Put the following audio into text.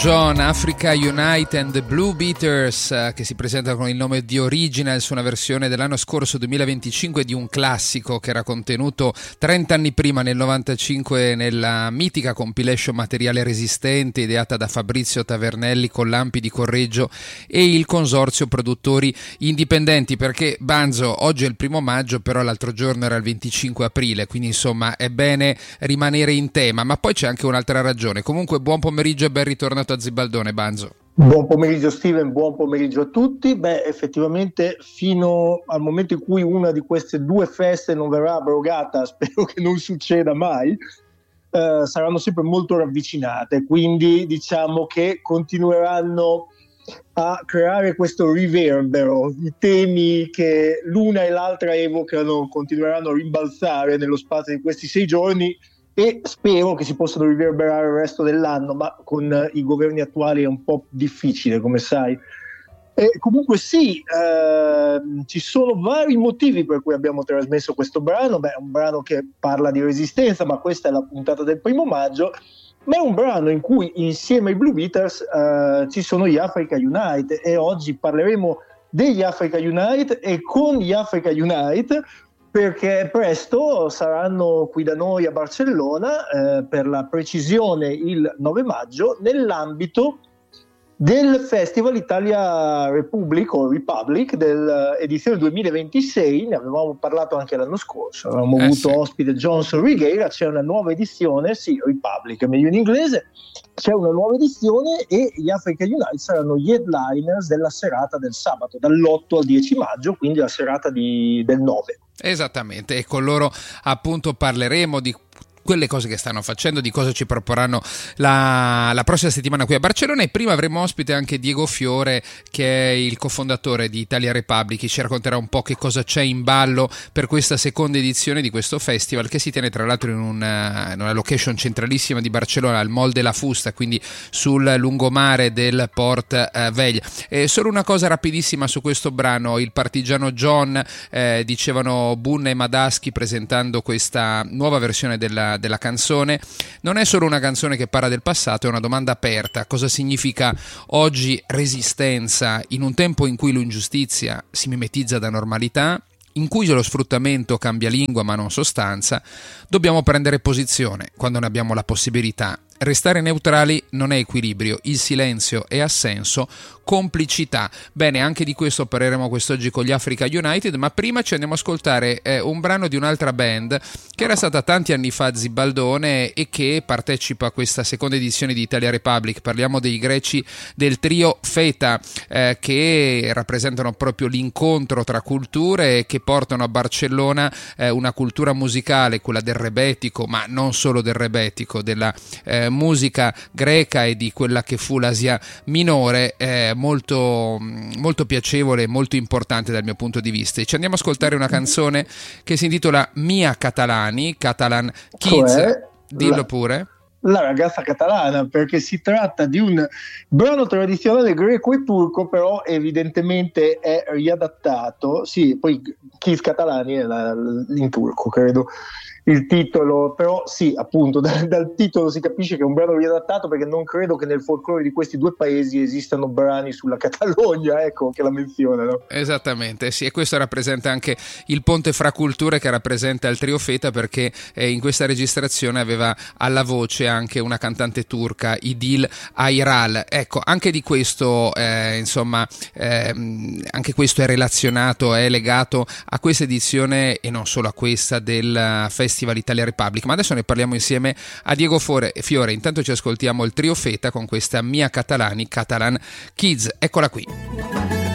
John, Africa Unite and the Blue Beaters, che si presenta con il nome di Originals, una versione dell'anno scorso 2025 di un classico che era contenuto 30 anni prima, nel 95, nella mitica compilation Materiale Resistente, ideata da Fabrizio Tavernelli con Lampi di Correggio e il consorzio produttori indipendenti. Perché Banzo, oggi è il 1 maggio, però l'altro giorno era il 25 aprile, quindi insomma è bene rimanere in tema. Ma poi c'è anche un'altra ragione. Comunque buon pomeriggio e ben ritornato a Zibaldone, Banzo. Buon pomeriggio Steven, buon pomeriggio a tutti. Effettivamente fino al momento in cui una di queste due feste non verrà abrogata, spero che non succeda mai, saranno sempre molto ravvicinate, quindi diciamo che continueranno a creare questo riverbero. I temi che l'una e l'altra evocano continueranno a rimbalzare nello spazio di questi 6 giorni e spero che si possano riverberare il resto dell'anno, ma con i governi attuali è un po' difficile, come sai. Comunque sì, ci sono vari motivi per cui abbiamo trasmesso questo brano. È un brano che parla di resistenza, ma questa è la puntata del 1 maggio, ma è un brano in cui insieme ai Blue Beaters ci sono gli Africa Unite, e oggi parleremo degli Africa Unite e con gli Africa Unite, perché presto saranno qui da noi a Barcellona, per la precisione il 9 maggio, nell'ambito del Festival Italia Republic dell'edizione 2026. Ne avevamo parlato anche l'anno scorso, avevamo avuto ospite Johnson Righeira. C'è una nuova edizione, Republic è meglio in inglese, c'è una nuova edizione e gli Africa Unite saranno gli headliners della serata del sabato, dall'8 al 10 maggio, quindi la serata del 9. Esattamente, e con loro appunto parleremo di quelle cose che stanno facendo, di cosa ci proporranno la prossima settimana qui a Barcellona. E prima avremo ospite anche Diego Fiore, che è il cofondatore di Italia Republic, che ci racconterà un po' che cosa c'è in ballo per questa seconda edizione di questo festival, che si tiene tra l'altro in una location centralissima di Barcellona, al Mall de la Fusta, quindi sul lungomare del Port Vell. Solo una cosa rapidissima su questo brano: il partigiano John, dicevano Bunna e Madaschi presentando questa nuova versione della canzone, non è solo una canzone che parla del passato, è una domanda aperta. Cosa significa oggi resistenza in un tempo in cui l'ingiustizia si mimetizza da normalità, in cui lo sfruttamento cambia lingua ma non sostanza? Dobbiamo prendere posizione quando ne abbiamo la possibilità. Restare neutrali non è equilibrio, il silenzio è assenso, complicità. Bene, anche di questo parleremo quest'oggi con gli Africa United, ma prima ci andiamo a ascoltare un brano di un'altra band che era stata tanti anni fa a Zibaldone e che partecipa a questa seconda edizione di Italia Republic. Parliamo dei greci del trio Feta, che rappresentano proprio l'incontro tra culture e che portano a Barcellona una cultura musicale, quella del rebetico, ma non solo del rebetico, della musica greca e di quella che fu l'Asia minore, molto, molto piacevole e molto importante dal mio punto di vista. E ci andiamo a ascoltare una canzone che si intitola Mia Catalani, Catalan Kids, dillo pure. La ragazza catalana, perché si tratta di un brano tradizionale greco e turco, però evidentemente è riadattato. Sì, poi Kids Catalani è in turco, credo, il titolo, però sì, appunto dal titolo si capisce che è un brano riadattato, perché non credo che nel folklore di questi due paesi esistano brani sulla Catalogna, ecco, che la menzionano. Esattamente, sì, e questo rappresenta anche il ponte fra culture che rappresenta il trio Feta, perché in questa registrazione aveva alla voce anche una cantante turca, Idil Ayral. Ecco, anche di questo insomma, anche questo è relazionato, è legato a questa edizione e non solo a questa del Festival Italia Republic. Ma adesso ne parliamo insieme a Diego Fiore. Intanto ci ascoltiamo il trio Feta con questa Mia Catalani, Catalan Kids. Eccola qui.